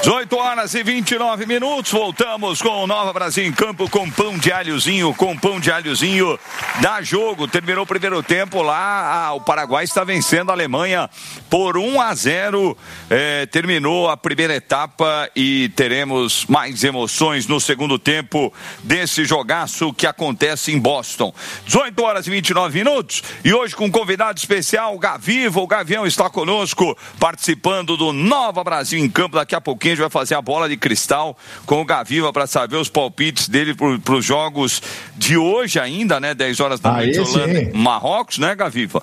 18 horas e 29 minutos, voltamos com o Nova Brasil em campo com pão de alhozinho, dá jogo, terminou o primeiro tempo lá, o Paraguai está vencendo a Alemanha por 1-0, terminou a primeira etapa e teremos mais emoções no segundo tempo desse jogaço que acontece em Boston. 18 horas e 29 minutos e hoje com um convidado especial, o Gaviva, o Gavião está conosco, participando do Nova Brasil em campo. Daqui a pouquinho a gente vai fazer a bola de cristal com o Gaviva para saber os palpites dele para os jogos de hoje ainda, né? 10 horas da noite, Holanda, Marrocos, né, Gaviva?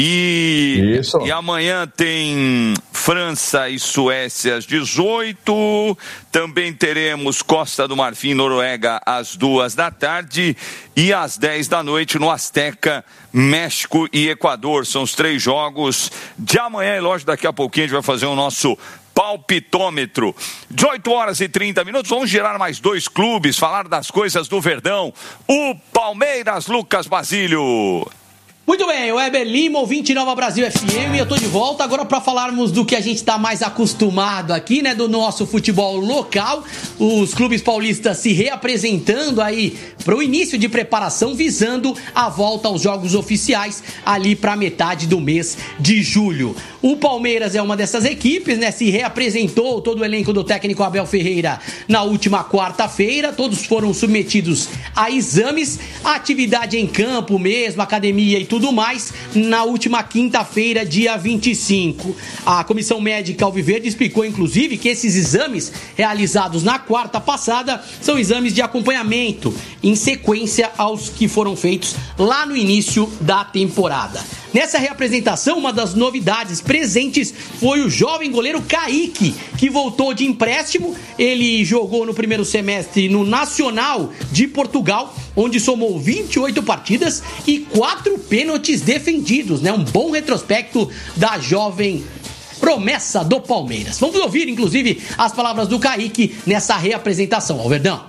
E amanhã tem França e Suécia às 18, também teremos Costa do Marfim, Noruega às 14h e às 10 da noite no Azteca, México e Equador. São os 3 jogos de amanhã e lógico, daqui a pouquinho a gente vai fazer o nosso palpitômetro. 18 horas e 30 minutos, vamos girar mais 2 clubes, falar das coisas do Verdão. O Palmeiras, Lucas Basílio. Muito bem, o Weber Lima, ouvinte Nova Brasil FM, eu tô de volta agora para falarmos do que a gente tá mais acostumado aqui, né, do nosso futebol local, os clubes paulistas se reapresentando aí para o início de preparação, visando a volta aos jogos oficiais ali para metade do mês de julho. O Palmeiras é uma dessas equipes, né, se reapresentou todo o elenco do técnico Abel Ferreira na última quarta-feira, todos foram submetidos a exames, a atividade em campo mesmo, academia e tudo mais, na última quinta-feira, dia 25. A Comissão Médica Alviverde explicou, inclusive, que esses exames realizados na quarta passada são exames de acompanhamento, em sequência aos que foram feitos lá no início da temporada. Nessa reapresentação, uma das novidades presentes foi o jovem goleiro Kaique, que voltou de empréstimo. Ele jogou no primeiro semestre no Nacional de Portugal, onde somou 28 partidas e 4 pênaltis defendidos, né? Um bom retrospecto da jovem promessa do Palmeiras. Vamos ouvir, inclusive, as palavras do Kaique nessa reapresentação. Ó, Verdão.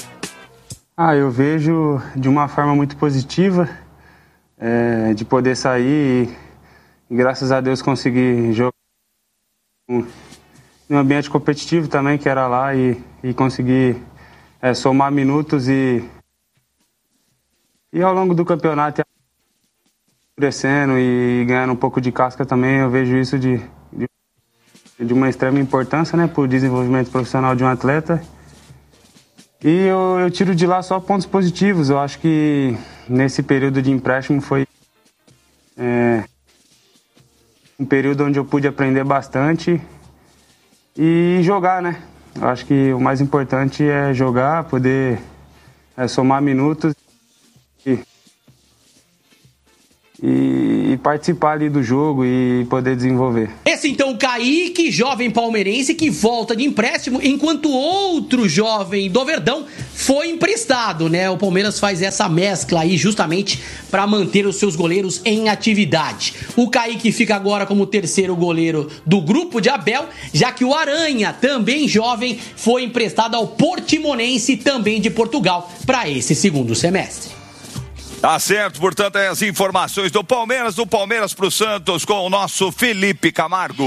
Eu vejo de uma forma muito positiva, de poder sair e graças a Deus conseguir jogar em um ambiente competitivo também, que era lá, e conseguir somar minutos e ao longo do campeonato crescendo e ganhando um pouco de casca também. Eu vejo isso de uma extrema importância, né, para o desenvolvimento profissional de um atleta. E eu tiro de lá só pontos positivos. Eu acho que nesse período de empréstimo foi um período onde eu pude aprender bastante e jogar, né? Eu acho que o mais importante é jogar, poder somar minutos e participar ali do jogo e poder desenvolver. Esse então o Kaique, jovem palmeirense que volta de empréstimo, enquanto outro jovem do Verdão foi emprestado, né? O Palmeiras faz essa mescla aí justamente para manter os seus goleiros em atividade. O Kaique fica agora como terceiro goleiro do grupo de Abel, já que o Aranha, também jovem, foi emprestado ao Portimonense, também de Portugal, para esse segundo semestre. Tá certo, portanto, as informações do Palmeiras pro Santos com o nosso Felipe Camargo.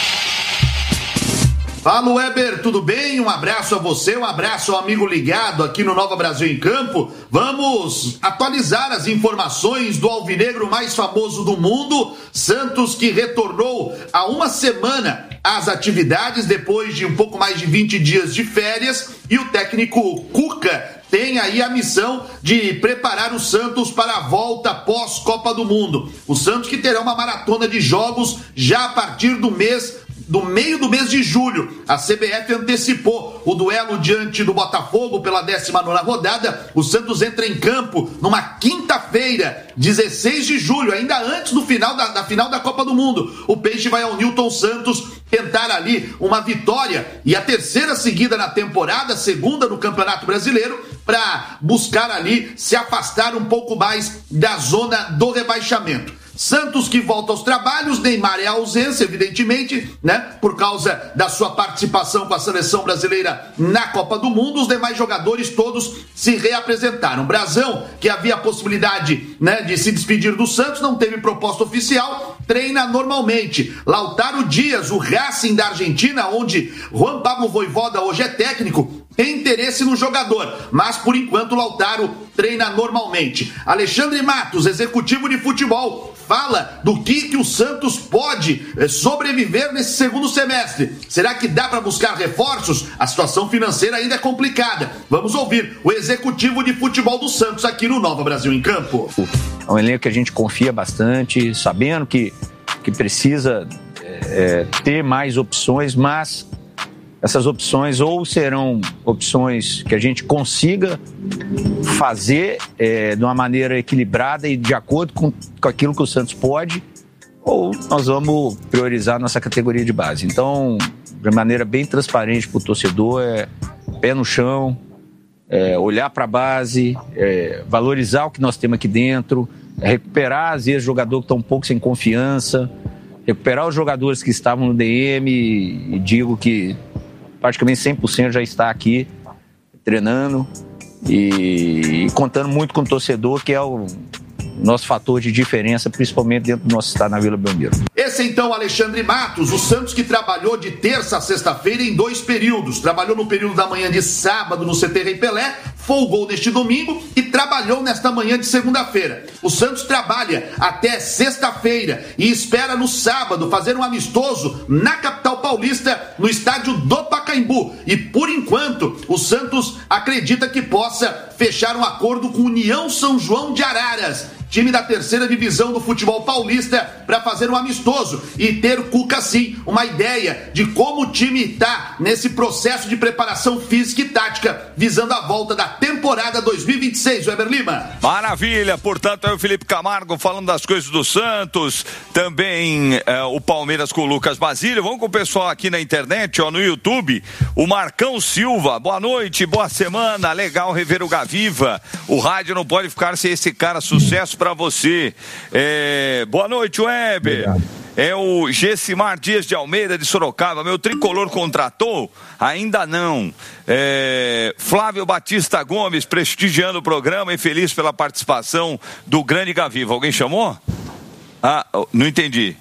Fala, Weber, tudo bem? Um abraço a você, um abraço ao amigo ligado aqui no Nova Brasil em Campo. Vamos atualizar as informações do alvinegro mais famoso do mundo, Santos, que retornou há uma semana às atividades depois de um pouco mais de 20 dias de férias, e o técnico Cuca tem aí a missão de preparar o Santos para a volta pós-Copa do Mundo. O Santos que terá uma maratona de jogos já a partir do meio do mês de julho. A CBF antecipou o duelo diante do Botafogo pela 19ª rodada. O Santos entra em campo numa quinta-feira, 16 de julho, ainda antes do final da final da Copa do Mundo. O Peixe vai ao Newton Santos tentar ali uma vitória e a terceira seguida na temporada, a segunda no Campeonato Brasileiro, para buscar ali se afastar um pouco mais da zona do rebaixamento. Santos que volta aos trabalhos, Neymar é a ausência, evidentemente, né, por causa da sua participação com a seleção brasileira na Copa do Mundo. Os demais jogadores todos se reapresentaram. Brazão, que havia a possibilidade, né, de se despedir do Santos, não teve proposta oficial, treina normalmente. Lautaro Dias, o Racing da Argentina, onde Juan Pablo Vojvoda hoje é técnico, tem interesse no jogador, mas por enquanto o Lautaro treina normalmente. Alexandre Matos, executivo de futebol, fala do que o Santos pode sobreviver nesse segundo semestre. Será que dá para buscar reforços? A situação financeira ainda é complicada. Vamos ouvir o executivo de futebol do Santos aqui no Nova Brasil em Campo. É um elenco que a gente confia bastante, sabendo que precisa ter mais opções, mas essas opções ou serão opções que a gente consiga fazer de uma maneira equilibrada e de acordo com aquilo que o Santos pode, ou nós vamos priorizar nossa categoria de base. Então, de maneira bem transparente para o torcedor, pé no chão, olhar para a base, valorizar o que nós temos aqui dentro, recuperar, às vezes, jogador que está um pouco sem confiança, recuperar os jogadores que estavam no DM, e digo que praticamente 100% já está aqui treinando e contando muito com o torcedor, que é o nosso fator de diferença, principalmente dentro do nosso estado na Vila Belmiro. Esse então, Alexandre Matos, o Santos que trabalhou de terça a sexta-feira em 2 períodos. Trabalhou no período da manhã de sábado no CT Rei Pelé, folgou neste domingo e trabalhou nesta manhã de segunda-feira. O Santos trabalha até sexta-feira e espera no sábado fazer um amistoso na capital paulista, no estádio do Pacaembu. E por enquanto, o Santos acredita que possa fechar um acordo com União São João de Araras, time da 3ª divisão do futebol paulista, para fazer um amistoso e ter, Cuca, sim, uma ideia de como o time está nesse processo de preparação física e tática, visando a volta da temporada 2026, Weber Lima. Maravilha, portanto, é o Felipe Camargo falando das coisas do Santos, também o Palmeiras com o Lucas Basílio. Vamos com o pessoal aqui na internet, no YouTube, o Marcão Silva, boa noite, boa semana, legal rever o Gaviva, o rádio não pode ficar sem esse cara, sucesso para você. Boa noite, Weber. Obrigado. É o Gessimar Dias de Almeida de Sorocaba. Meu tricolor contratou? Ainda não. Flávio Batista Gomes prestigiando o programa e feliz pela participação do grande Gaviva. Alguém chamou? Não entendi.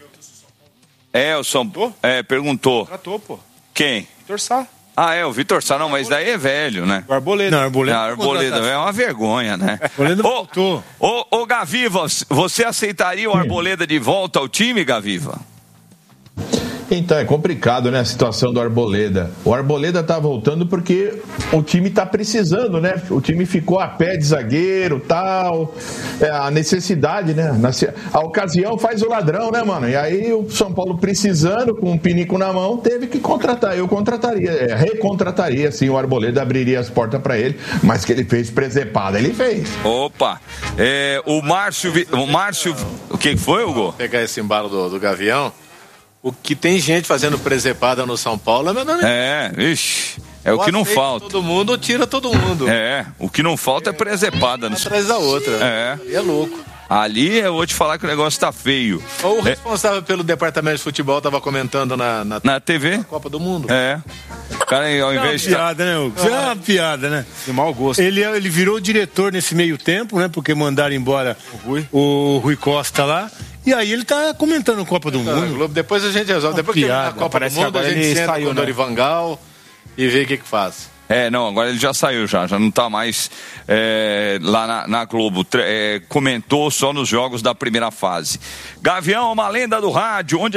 O São Paulo? Perguntou. Contratou, pô. Quem? Vitor Sá. O Vitor Sá, não, mas daí é velho, né? O Arboleda. Não, Arboleda é uma vergonha, né? Arboleda voltou. Ô, Gaviva, você aceitaria o Arboleda de volta ao time, Gaviva? Então, é complicado, né, a situação do Arboleda. O Arboleda tá voltando porque o time tá precisando, né? O time ficou a pé de zagueiro, tal. A necessidade, né? A ocasião faz o ladrão, né, mano? E aí o São Paulo precisando, com um pinico na mão, teve que contratar. Eu contrataria, recontrataria, sim, o Arboleda, abriria as portas pra ele, mas que ele fez presepada, ele fez. Opa! O Márcio, o que foi, Hugo? Vou pegar esse embalo do Gavião. O que tem gente fazendo presepada no São Paulo é o que não falta. Todo mundo tira todo mundo. O que não falta é presepada. Atrás da outra. E é louco. Ali eu vou te falar que o negócio tá feio. Ou o responsável pelo departamento de futebol tava comentando na TV. Na Copa do Mundo. O cara, ao invés de. É uma piada, né, Hugo? É uma piada, né? De mau gosto. Ele virou diretor nesse meio tempo, né? Porque mandaram embora o Rui Costa lá. E aí ele tá comentando a Copa do Mundo. Depois a gente resolve. Depois que terminar a Copa do Mundo, a gente senta com o Dorival e vê o que faz. Agora ele já saiu, já não tá mais lá na Globo. Comentou só nos jogos da primeira fase. Gavião, uma lenda do rádio, onde